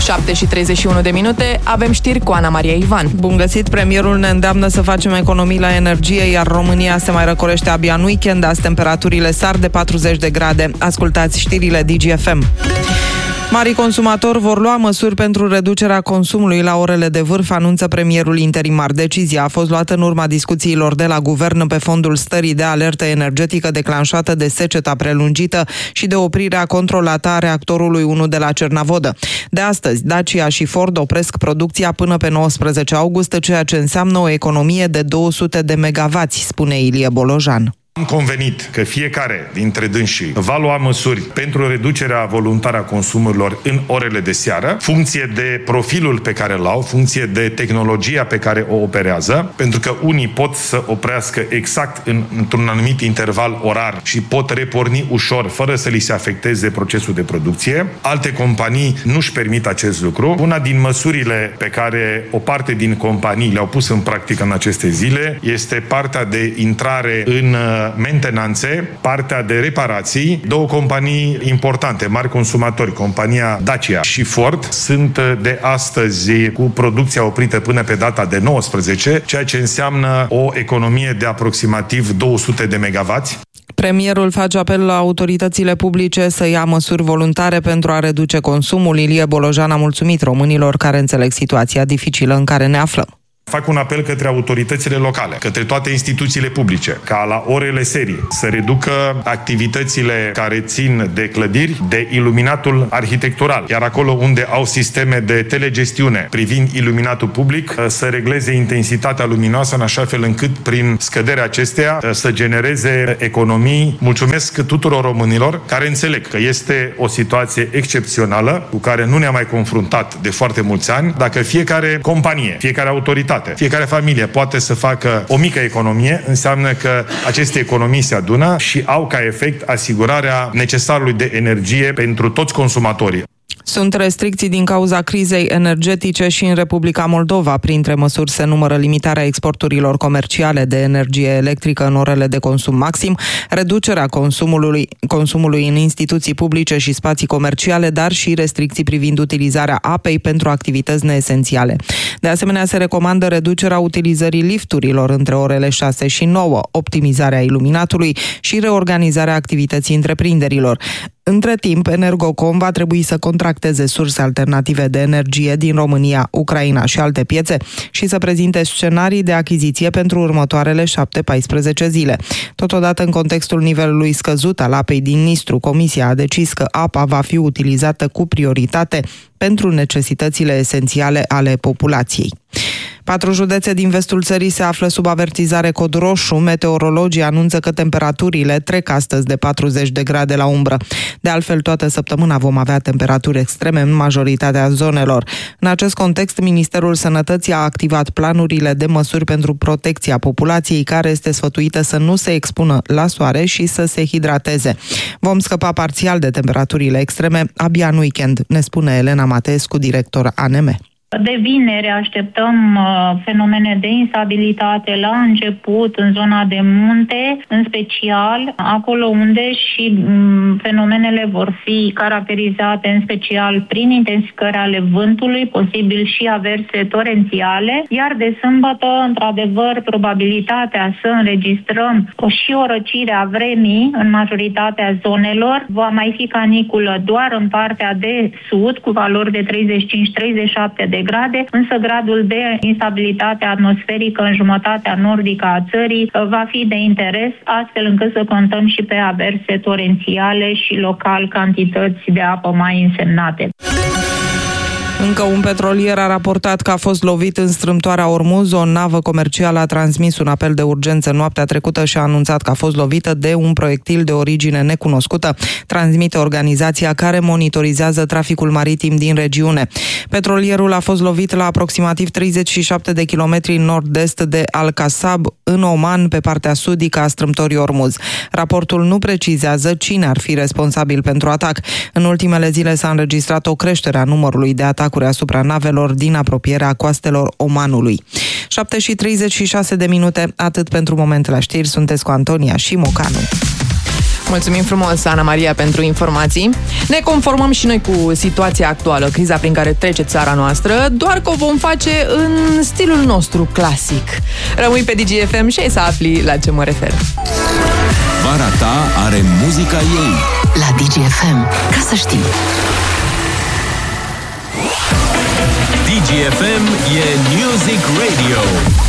7:31, avem știri cu Ana Maria Ivan. Bun găsit, premierul ne îndeamnă să facem economii la energie, iar România se mai răcorește abia în weekend. Azi temperaturile sar de 40 de grade. Ascultați știrile DGFM. Marii consumatori vor lua măsuri pentru reducerea consumului la orele de vârf, anunță premierul interimar. Decizia a fost luată în urma discuțiilor de la guvern pe fondul stării de alertă energetică declanșată de seceta prelungită și de oprirea controlată a reactorului 1 de la Cernavodă. De astăzi, Dacia și Ford opresc producția până pe 19 august, ceea ce înseamnă o economie de 200 de megavați, spune Ilie Bolojan. Am convenit că fiecare dintre dânsii va lua măsuri pentru reducerea voluntară a consumurilor în orele de seară, funcție de profilul pe care îl au, funcție de tehnologia pe care o operează, pentru că unii pot să oprească exact într-un anumit interval orar și pot reporni ușor, fără să li se afecteze procesul de producție. Alte companii nu-și permit acest lucru. Una din măsurile pe care o parte din companii le-au pus în practică în aceste zile este partea de intrare în mentenanțe, partea de reparații. Două companii importante, mari consumatori, compania Dacia și Ford, sunt de astăzi cu producția oprită până pe data de 19, ceea ce înseamnă o economie de aproximativ 200 de megavați. Premierul face apel la autoritățile publice să ia măsuri voluntare pentru a reduce consumul. Ilie Bolojan a mulțumit românilor care înțeleg situația dificilă în care ne aflăm. Fac un apel către autoritățile locale, către toate instituțiile publice, ca la orele serii să reducă activitățile care țin de clădiri, de iluminatul arhitectural, iar acolo unde au sisteme de telegestiune privind iluminatul public, să regleze intensitatea luminoasă în așa fel încât prin scăderea acesteia să genereze economii. Mulțumesc tuturor românilor care înțeleg că este o situație excepțională cu care nu ne-am mai confruntat de foarte mulți ani. Dacă fiecare companie, fiecare autoritate, fiecare familie poate să facă o mică economie, înseamnă că aceste economii se adună și au ca efect asigurarea necesarului de energie pentru toți consumatorii. Sunt restricții din cauza crizei energetice și în Republica Moldova. Printre măsuri se numără limitarea exporturilor comerciale de energie electrică în orele de consum maxim, reducerea consumului în instituții publice și spații comerciale, dar și restricții privind utilizarea apei pentru activități neesențiale. De asemenea, se recomandă reducerea utilizării lifturilor între orele 6 și 9, optimizarea iluminatului și reorganizarea activității întreprinderilor. Între timp, Energocom va trebui să contracteze surse alternative de energie din România, Ucraina și alte piețe și să prezinte scenarii de achiziție pentru următoarele 7-14 zile. Totodată, în contextul nivelului scăzut al apei din Nistru, Comisia a decis că apa va fi utilizată cu prioritate pentru necesitățile esențiale ale populației. 4 județe din vestul țării se află sub avertizare cod roșu. Meteorologii anunță că temperaturile trec astăzi de 40 de grade la umbră. De altfel, toată săptămâna vom avea temperaturi extreme în majoritatea zonelor. În acest context, Ministerul Sănătății a activat planurile de măsuri pentru protecția populației, care este sfătuită să nu se expună la soare și să se hidrateze. Vom scăpa parțial de temperaturile extreme abia în weekend, ne spune Elena Mateescu, director ANM. De vineri așteptăm fenomene de instabilitate la început, în zona de munte, în special, acolo unde și fenomenele vor fi caracterizate în special prin intensificări ale vântului, posibil și averse torențiale, iar de sâmbătă, într-adevăr, probabilitatea să înregistrăm și o răcire a vremii în majoritatea zonelor. Va mai fi caniculă doar în partea de sud, cu valori de 35-37 de grade, însă gradul de instabilitate atmosferică în jumătatea nordică a țării va fi de interes, astfel încât să contăm și pe averse torențiale și local cantități de apă mai însemnate. Încă un petrolier a raportat că a fost lovit în strâmtoarea Ormuz. O navă comercială a transmis un apel de urgență noaptea trecută și a anunțat că a fost lovită de un proiectil de origine necunoscută, transmite organizația care monitorizează traficul maritim din regiune. Petrolierul a fost lovit la aproximativ 37 de kilometri nord-est de Al-Qasab, în Oman, pe partea sudică a strâmtorii Ormuz. Raportul nu precizează cine ar fi responsabil pentru atac. În ultimele zile s-a înregistrat o creștere a numărului de atacuri asupra navelor din apropierea coastelor Omanului. 7:36 de minute, atât pentru moment la știri. Sunteți cu Antonia și Mocanu. Mulțumim frumos, Ana Maria, pentru informații. Ne conformăm și noi cu situația actuală, criza prin care trece țara noastră, doar că o vom face în stilul nostru clasic. Rămâi pe DGFM și ai să afli la ce mă refer. Vara ta are muzica ei. La DGFM, ca să știi. DGFM e Music Radio.